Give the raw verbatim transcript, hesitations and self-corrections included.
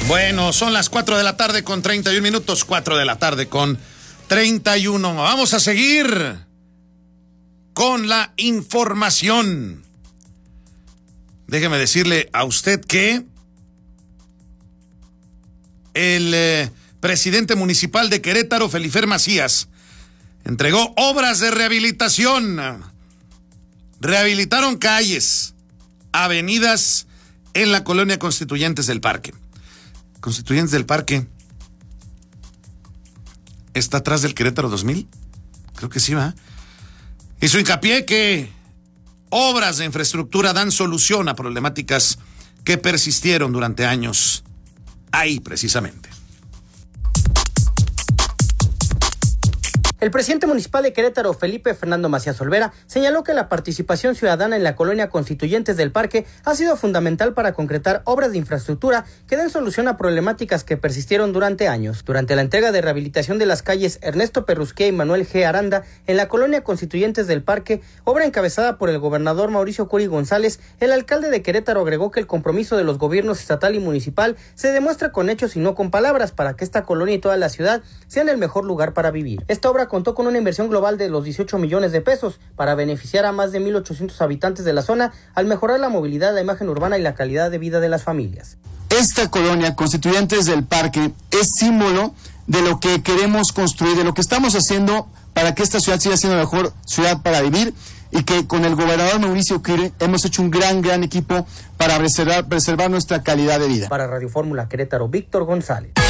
Bueno, son las cuatro de la tarde con treinta y un minutos, cuatro de la tarde con treinta y uno. Vamos a seguir con la información. Déjeme decirle a usted que el eh, presidente municipal de Querétaro, Felifer Macías, entregó obras de rehabilitación. Rehabilitaron calles, avenidas en la colonia Constituyentes del Parque. Constituyentes del Parque está atrás del Querétaro dos mil. Creo que sí, va. Hizo hincapié que obras de infraestructura dan solución a problemáticas que persistieron durante años ahí precisamente. El presidente municipal de Querétaro, Felipe Fernando Macías Olvera, señaló que la participación ciudadana en la colonia Constituyentes del Parque ha sido fundamental para concretar obras de infraestructura que den solución a problemáticas que persistieron durante años. Durante la entrega de rehabilitación de las calles Ernesto Perrusquía y Manuel G. Aranda en la colonia Constituyentes del Parque, obra encabezada por el gobernador Mauricio Curi González, el alcalde de Querétaro agregó que el compromiso de los gobiernos estatal y municipal se demuestra con hechos y no con palabras para que esta colonia y toda la ciudad sean el mejor lugar para vivir. Esta obra contó con una inversión global de los dieciocho millones de pesos para beneficiar a más de mil ochocientos habitantes de la zona al mejorar la movilidad, la imagen urbana y la calidad de vida de las familias. Esta colonia Constituyentes del Parque es símbolo de lo que queremos construir, de lo que estamos haciendo para que esta ciudad siga siendo la mejor ciudad para vivir, y que con el gobernador Mauricio Curi hemos hecho un gran, gran equipo para preservar, preservar nuestra calidad de vida. Para Radio Fórmula Querétaro, Víctor González.